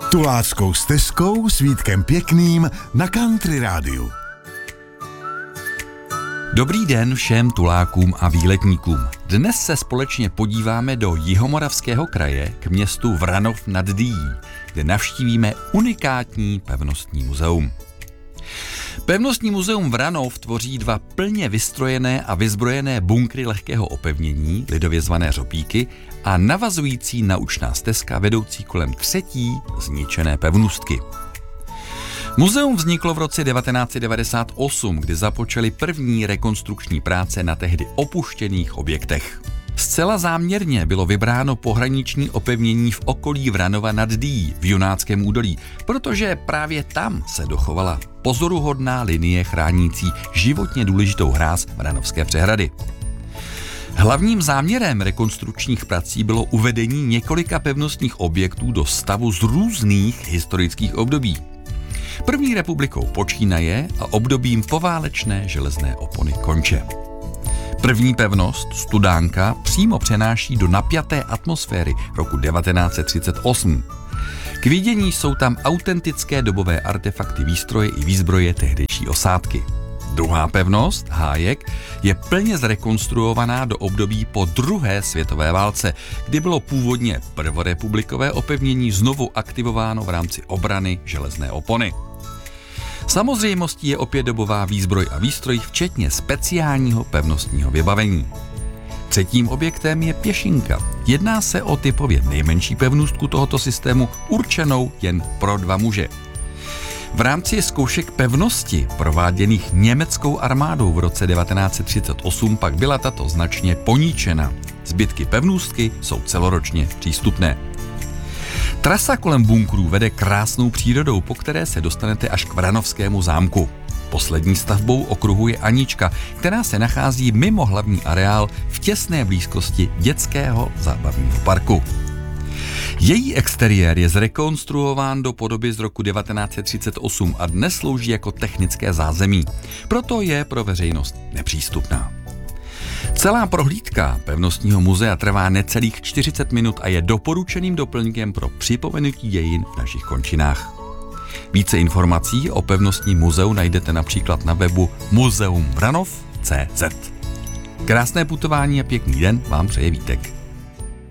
Tuláckou stezkou s Vítkem Pěkným na Country Rádiu. Dobrý den všem tulákům a výletníkům. Dnes se společně podíváme do Jihomoravského kraje k městu Vranov nad Dyjí, kde navštívíme unikátní pevnostní muzeum. Pevnostní muzeum Vranov tvoří dva plně vystrojené a vyzbrojené bunkry lehkého opevnění, lidově zvané řopíky, a navazující naučná stezka vedoucí kolem třetí zničené pevnostky. Muzeum vzniklo v roce 1998, kdy započaly první rekonstrukční práce na tehdy opuštěných objektech. Zcela záměrně bylo vybráno pohraniční opevnění v okolí Vranova nad Dyjí v Junáckém údolí, protože právě tam se dochovala pozoruhodná linie chránící životně důležitou hráz Vranovské přehrady. Hlavním záměrem rekonstrukčních prací bylo uvedení několika pevnostních objektů do stavu z různých historických období. První republikou počínaje a obdobím poválečné železné opony konče. První pevnost, Studánka, přímo přenáší do napjaté atmosféry roku 1938. K vidění jsou tam autentické dobové artefakty výstroje i výzbroje tehdejší osádky. Druhá pevnost, Hájek, je plně zrekonstruovaná do období po druhé světové válce, kdy bylo původně prvorepublikové opevnění znovu aktivováno v rámci obrany železné opony. Samozřejmostí je opět dobová výzbroj a výstroj, včetně speciálního pevnostního vybavení. Třetím objektem je Pěšinka. Jedná se o typově nejmenší pevnostku tohoto systému, určenou jen pro dva muže. V rámci zkoušek pevnosti prováděných německou armádou v roce 1938 pak byla tato značně poníčena. Zbytky pevnostky jsou celoročně přístupné. Trasa kolem bunkrů vede krásnou přírodou, po které se dostanete až k Vranovskému zámku. Poslední stavbou okruhu je Anička, která se nachází mimo hlavní areál v těsné blízkosti dětského zábavního parku. Její exteriér je zrekonstruován do podoby z roku 1938 a dnes slouží jako technické zázemí, proto je pro veřejnost nepřístupná. Celá prohlídka pevnostního muzea trvá necelých 40 minut a je doporučeným doplňkem pro připomenutí dějin v našich končinách. Více informací o pevnostním muzeu najdete například na webu muzeumvranov.cz. Krásné putování a pěkný den vám přeje Vítek.